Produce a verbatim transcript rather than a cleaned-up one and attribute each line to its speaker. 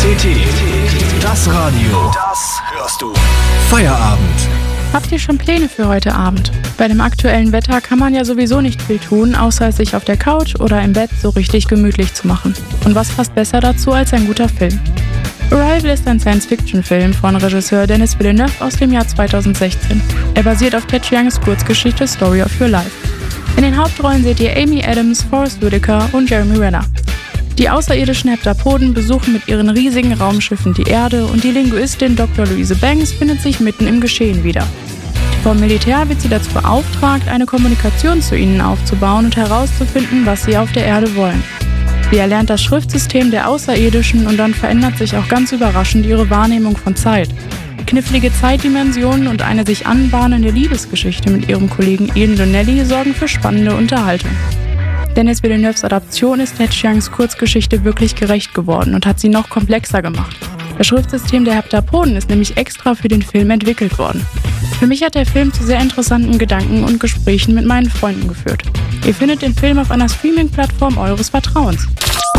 Speaker 1: T T, das Radio, das hörst du. Feierabend.
Speaker 2: Habt ihr schon Pläne für heute Abend? Bei dem aktuellen Wetter kann man ja sowieso nicht viel tun, außer es sich auf der Couch oder im Bett so richtig gemütlich zu machen. Und was passt besser dazu als ein guter Film? Arrival ist ein Science-Fiction-Film von Regisseur Denis Villeneuve aus dem Jahr zweitausendsechzehn. Er basiert auf Ted Chiangs Kurzgeschichte Story of Your Life. In den Hauptrollen seht ihr Amy Adams, Forest Whitaker und Jeremy Renner. Die außerirdischen Heptapoden besuchen mit ihren riesigen Raumschiffen die Erde und die Linguistin Doktor Louise Banks findet sich mitten im Geschehen wieder. Vom Militär wird sie dazu beauftragt, eine Kommunikation zu ihnen aufzubauen und herauszufinden, was sie auf der Erde wollen. Sie erlernt das Schriftsystem der Außerirdischen und dann verändert sich auch ganz überraschend ihre Wahrnehmung von Zeit. Knifflige Zeitdimensionen und eine sich anbahnende Liebesgeschichte mit ihrem Kollegen Ian Donnelly sorgen für spannende Unterhaltung. Denis Villeneuves Adaption ist Ted Chiangs Kurzgeschichte wirklich gerecht geworden und hat sie noch komplexer gemacht. Das Schriftsystem der Heptapoden ist nämlich extra für den Film entwickelt worden. Für mich hat der Film zu sehr interessanten Gedanken und Gesprächen mit meinen Freunden geführt. Ihr findet den Film auf einer Streaming-Plattform eures Vertrauens.